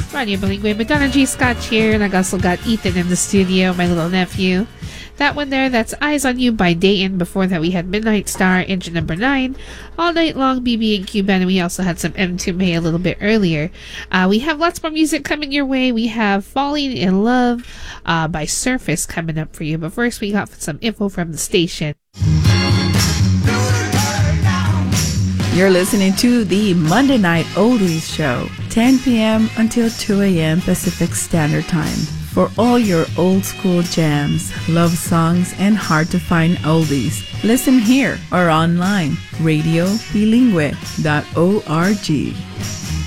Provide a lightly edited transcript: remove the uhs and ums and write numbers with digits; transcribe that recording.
Radio Bilingue. Madonna G. Scotch here, and I also got Ethan in the studio, my little nephew. That one there, that's Eyes on You by Dayton. Before that, we had Midnight Star, Engine Number 9, All Night Long, BB and Cuban, and we also had some M2May a little bit earlier. We have lots more music coming your way. We have Falling in Love by Surface coming up for you. But first, we got some info from the station. You're listening to the Monday Night Oldies Show, 10 p.m. until 2 a.m. Pacific Standard Time. For all your old school jams, love songs, and hard-to-find oldies, listen here or online, radiobilingue.org.